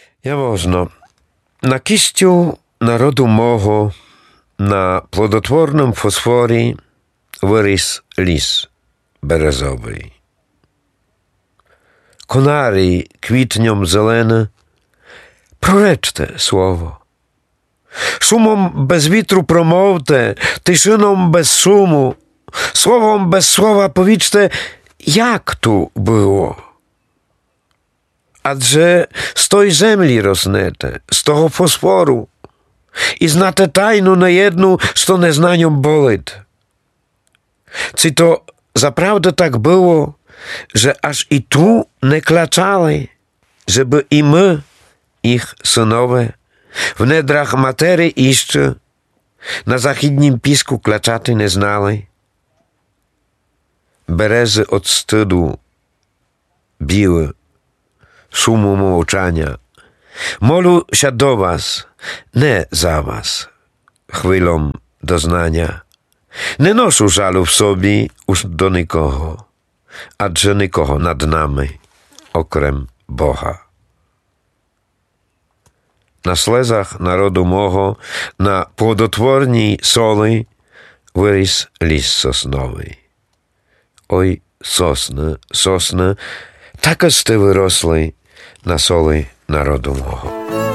Яможно. На кістю народу мого, на плодотворному фосфорі виріс ліс березовий. Конарій квітнем зелене, проречте слово. Шумом без вітру промовте, тишином без шуму, словом без слова повічте, як ту було. Адже з той землі роснете, з того фосфору, і знате тайну неєдну, що незнанням болить. Чи то запrawdę так było, że aż i tu nie klaczali, żeby i my, ich synowie, w nedrach materii jeszcze na zachodnim pisku klaczaty nie znali. Berezy od wstydu biły, szumu młoczania. Molu się do was, nie za was, chwilą doznania. Nie noшу żalu w sobie już do nikogo, adже nikogo nad nami, okrem Boha. Na слезах народу мого, на плодотворній соли виріс ліс сосновий. Ой, сосни, сосни, так ось ти виросли на соли народу мого.